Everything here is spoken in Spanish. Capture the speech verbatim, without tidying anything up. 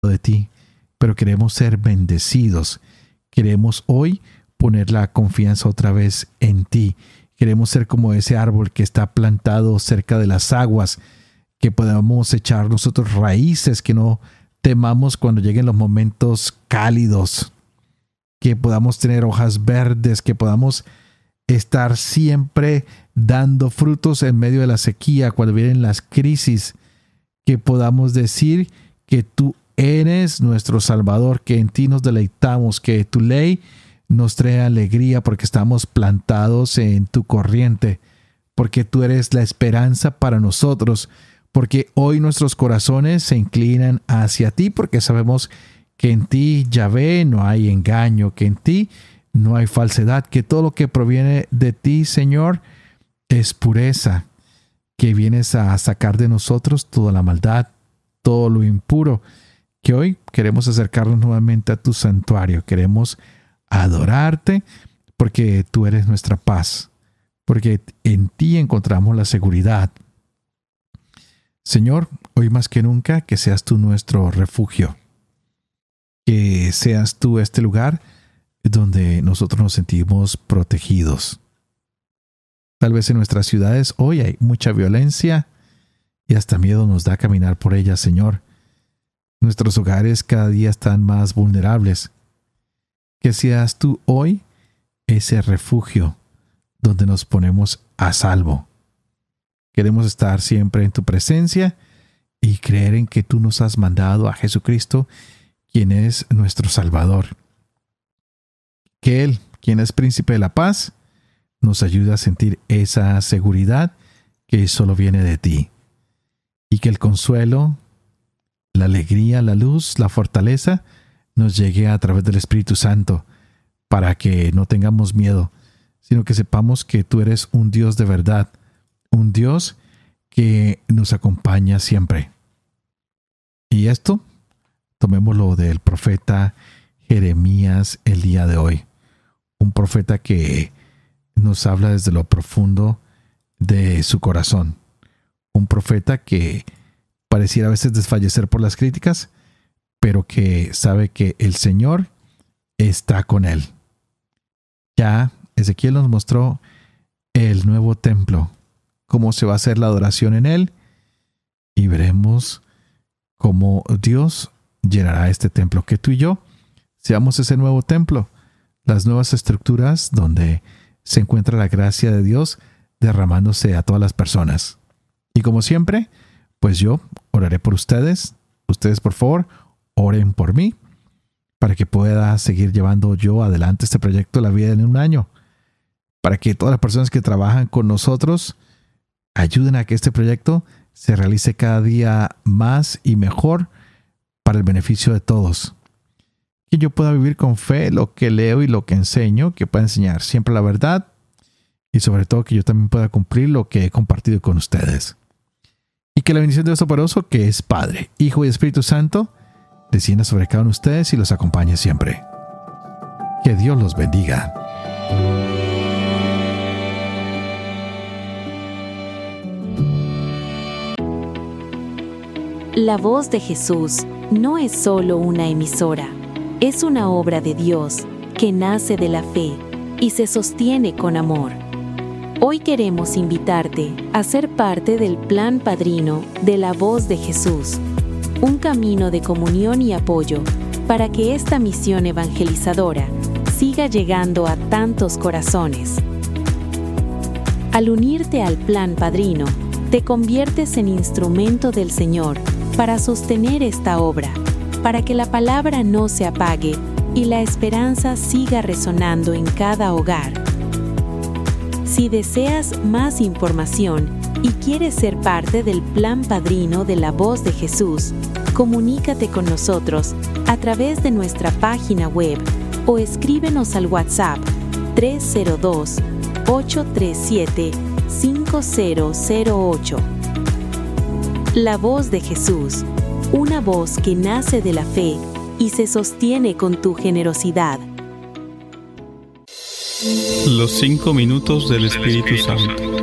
de ti, pero queremos ser bendecidos. Queremos hoy poner la confianza otra vez en ti. Queremos ser como ese árbol que está plantado cerca de las aguas, que podamos echar nosotros raíces, que no temamos cuando lleguen los momentos cálidos, que podamos tener hojas verdes, que podamos estar siempre dando frutos en medio de la sequía, cuando vienen las crisis, que podamos decir que tú eres nuestro Salvador, que en ti nos deleitamos, que tu ley nos trae alegría porque estamos plantados en tu corriente, porque tú eres la esperanza para nosotros, porque hoy nuestros corazones se inclinan hacia ti, porque sabemos que en ti, Yahvé, no hay engaño, que en ti no hay falsedad, que todo lo que proviene de ti, Señor, es pureza, que vienes a sacar de nosotros toda la maldad, todo lo impuro, que hoy queremos acercarnos nuevamente a tu santuario, queremos adorarte, porque tú eres nuestra paz, porque en ti encontramos la seguridad. Señor, hoy más que nunca, que seas tú nuestro refugio, que seas tú este lugar donde nosotros nos sentimos protegidos. Tal vez en nuestras ciudades hoy hay mucha violencia y hasta miedo nos da caminar por ellas, Señor. Nuestros hogares cada día están más vulnerables. Que seas tú hoy ese refugio donde nos ponemos a salvo. Queremos estar siempre en tu presencia y creer en que tú nos has mandado a Jesucristo, quien es nuestro Salvador. Que Él, quien es príncipe de la paz, nos ayude a sentir esa seguridad que solo viene de ti. Y que el consuelo, la alegría, la luz, la fortaleza nos llegue a través del Espíritu Santo, para que no tengamos miedo, sino que sepamos que tú eres un Dios de verdad, un Dios que nos acompaña siempre. Y esto, tomémoslo del profeta Jeremías el día de hoy. Un profeta que nos habla desde lo profundo de su corazón. Un profeta que pareciera a veces desfallecer por las críticas, pero que sabe que el Señor está con él. Ya Ezequiel nos mostró el nuevo templo, cómo se va a hacer la adoración en él, y veremos cómo Dios llenará este templo, que tú y yo seamos ese nuevo templo, las nuevas estructuras donde se encuentra la gracia de Dios derramándose a todas las personas. Y como siempre, pues yo oraré por ustedes. Ustedes, por favor, oren por mí para que pueda seguir llevando yo adelante este proyecto de la vida en un año, para que todas las personas que trabajan con nosotros ayuden a que este proyecto se realice cada día más y mejor para el beneficio de todos. Que yo pueda vivir con fe lo que leo y lo que enseño, que pueda enseñar siempre la verdad y sobre todo que yo también pueda cumplir lo que he compartido con ustedes. Y que la bendición de Dios Todopoderoso, que es Padre, Hijo y Espíritu Santo, descienda sobre cada uno de ustedes y los acompañe siempre. Que Dios los bendiga. La Voz de Jesús no es solo una emisora, es una obra de Dios que nace de la fe y se sostiene con amor. Hoy queremos invitarte a ser parte del plan padrino de La Voz de Jesús, un camino de comunión y apoyo para que esta misión evangelizadora siga llegando a tantos corazones. Al unirte al plan padrino, te conviertes en instrumento del Señor para sostener esta obra, para que la palabra no se apague y la esperanza siga resonando en cada hogar. Si deseas más información y quieres ser parte del plan padrino de La Voz de Jesús, comunícate con nosotros a través de nuestra página web o escríbenos al WhatsApp tres cero dos, ocho tres siete, cinco cero cero ocho. La Voz de Jesús, una voz que nace de la fe y se sostiene con tu generosidad. Los cinco minutos del Espíritu Santo.